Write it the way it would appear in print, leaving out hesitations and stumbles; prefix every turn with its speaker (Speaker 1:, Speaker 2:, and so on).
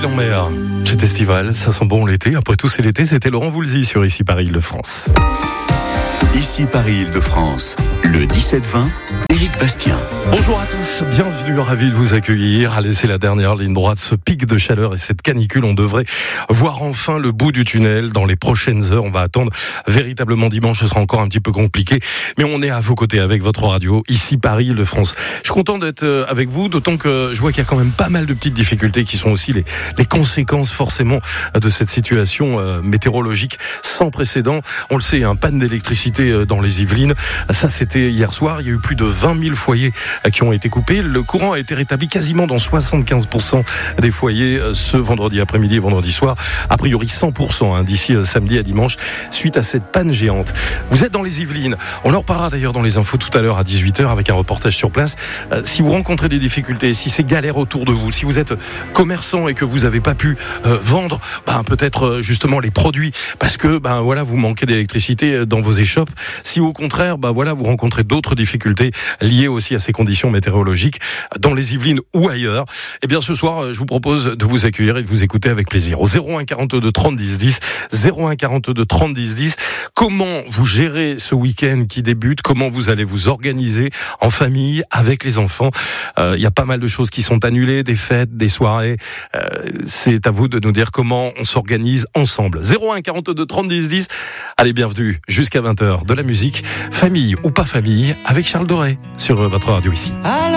Speaker 1: l'île en mer. C'est estival, ça sent bon l'été. Après tout, c'est l'été. C'était Laurent Voulzy sur Ici Paris Île-de-France.
Speaker 2: Ici Paris Île-de-France, le 17-20, Éric Bastien.
Speaker 1: Bonjour à tous, bienvenue, ravi de vous accueillir. Allez, c'est la dernière ligne droite, ce pic de chaleur et cette canicule, on devrait voir enfin le bout du tunnel dans les prochaines heures. On va attendre véritablement dimanche, ce sera encore un petit peu compliqué, mais on est à vos côtés avec votre radio, Ici Paris Île-de-France. Je suis content d'être avec vous, d'autant que je vois qu'il y a quand même pas mal de petites difficultés qui sont aussi les conséquences forcément de cette situation météorologique sans précédent. On le sait, un panne d'électricité dans les Yvelines. Ça, c'était hier soir. Il y a eu plus de 20 000 foyers qui ont été coupés. Le courant a été rétabli quasiment dans 75% des foyers ce vendredi après-midi et vendredi soir. A priori 100% d'ici samedi à dimanche suite à cette panne géante. Vous êtes dans les Yvelines. On en reparlera d'ailleurs dans les infos tout à l'heure à 18h avec un reportage sur place. Si vous rencontrez des difficultés, si c'est galère autour de vous, si vous êtes commerçant et que vous n'avez pas pu vendre peut-être justement les produits parce que vous manquez d'électricité dans vos échoppes. Si au contraire, vous rencontrez d'autres difficultés liées aussi à ces conditions météorologiques dans les Yvelines ou ailleurs, eh bien ce soir, je vous propose de vous accueillir et de vous écouter avec plaisir. Au 01 42 30 10 10, 01 42 30 10 10, comment vous gérez ce week-end qui débute, comment vous allez vous organiser en famille, avec les enfants. Il y a pas mal de choses qui sont annulées, des fêtes, des soirées. C'est à vous de nous dire comment on s'organise ensemble. 01 42 30 10 10. Allez, bienvenue jusqu'à 20h de la musique, famille ou pas famille, avec Charles Doré sur votre radio ici.